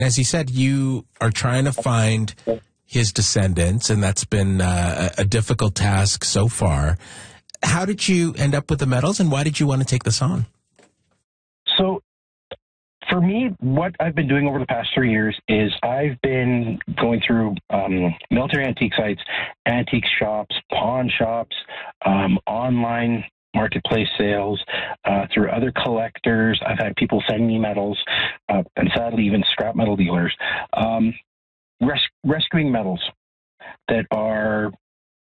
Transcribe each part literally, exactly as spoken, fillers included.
As he said, you are trying to find his descendants, and that's been uh, a difficult task so far. How did you end up with the medals, and why did you want to take this on? So, for me, what I've been doing over the past three years is I've been going through um, military antique sites, antique shops, pawn shops, um, online marketplace sales, uh, through other collectors. I've had people send me medals, uh, and sadly, even scrap metal dealers, um, res- rescuing medals that are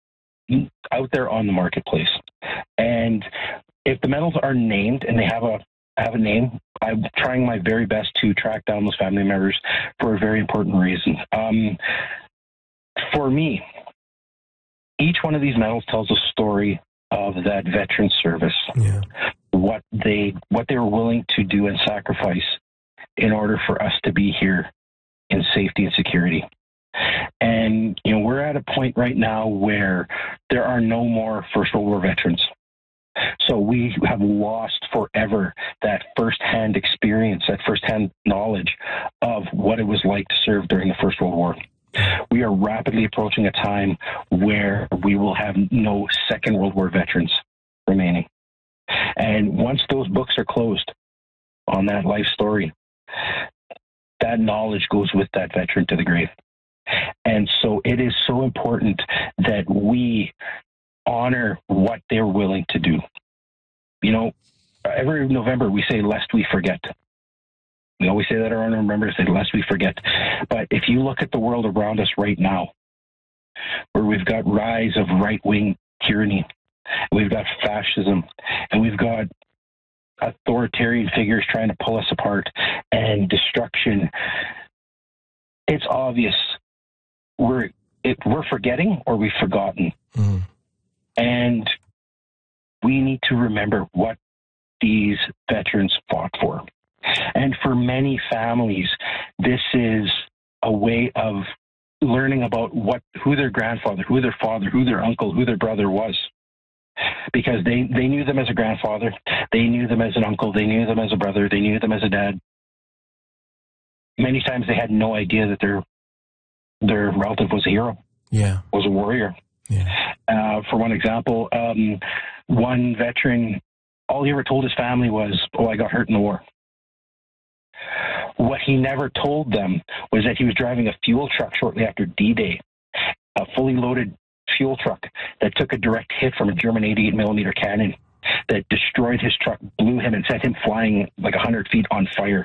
out there on the marketplace. And if the medals are named and they have a have a name, I'm trying my very best to track down those family members for a very important reason. Um, for me, each one of these medals tells a story of that veteran service, yeah. what they what they were willing to do and sacrifice in order for us to be here in safety and security. And, you know, we're at a point right now where there are no more First World War veterans. So we have lost forever that firsthand experience, that firsthand knowledge of what it was like to serve during the First World War. We are rapidly approaching a time where we will have no Second World War veterans remaining. And once those books are closed on that life story, that knowledge goes with that veteran to the grave. And so it is so important that we honor what they're willing to do. You know, every November we say, lest we forget. We always say that around November, say, lest we forget. But if you look at the world around us right now, where we've got rise of right-wing tyranny, we've got fascism, and we've got authoritarian figures trying to pull us apart, and destruction, it's obvious we're it, we're forgetting or we've forgotten. Mm. And we need to remember what these veterans fought for. And for many families, this is a way of learning about what who their grandfather, who their father, who their uncle, who their brother was. Because they, they knew them as a grandfather, they knew them as an uncle, they knew them as a brother, they knew them as a dad. Many times they had no idea that their their relative was a hero, yeah, was a warrior. Yeah. Uh, for one example, um, one veteran, all he ever told his family was, oh, I got hurt in the war. What he never told them was that he was driving a fuel truck shortly after D-Day, a fully loaded fuel truck that took a direct hit from a German eighty-eight millimeter cannon that destroyed his truck, blew him, and sent him flying like one hundred feet on fire.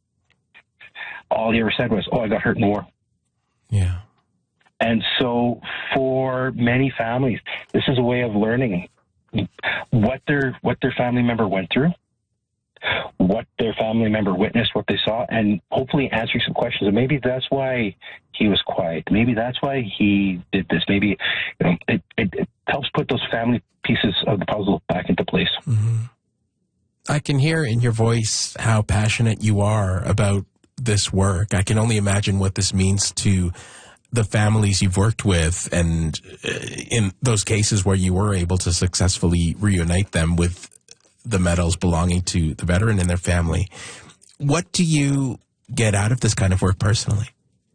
All he ever said was, oh, I got hurt in the war. Yeah. And so for many families, this is a way of learning what their what their family member went through, what their family member witnessed, what they saw, and hopefully answering some questions. And maybe that's why he was quiet. Maybe that's why he did this. Maybe, you know, it, it, it helps put those family pieces of the puzzle back into place. Mm-hmm. I can hear in your voice how passionate you are about this work. I can only imagine what this means to the families you've worked with, and in those cases where you were able to successfully reunite them with the medals belonging to the veteran and their family. What do you get out of this kind of work personally?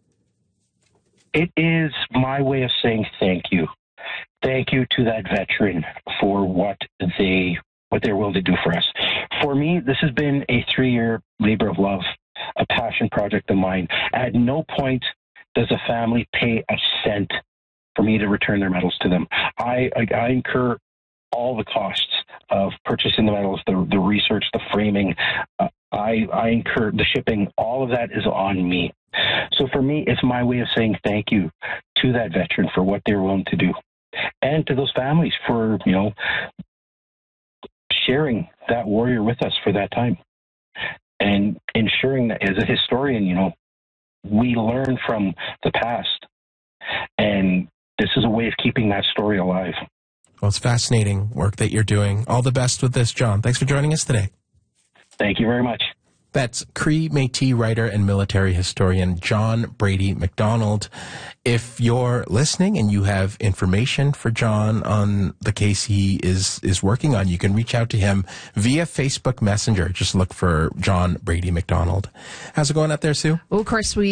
It is my way of saying thank you. Thank you to that veteran for what they what they're willing to do for us. For me, this has been a three-year labor of love, a passion project of mine. At no point does a family pay a cent for me to return their medals to them. I, I, I incur all the costs of purchasing the medals, the, the research, the framing. Uh, I, I incur the shipping. All of that is on me. So for me, it's my way of saying thank you to that veteran for what they're willing to do, and to those families for, you know, sharing that warrior with us for that time, and ensuring that as a historian, you know, we learn from the past, and this is a way of keeping that story alive. Well, it's fascinating work that you're doing. All the best with this, John. Thanks for joining us today. Thank you very much. That's Cree Métis writer and military historian John Brady MacDonald. If you're listening and you have information for John on the case he is, is working on, you can reach out to him via Facebook Messenger. Just look for John Brady MacDonald. How's it going out there, Sue? Well, of course, we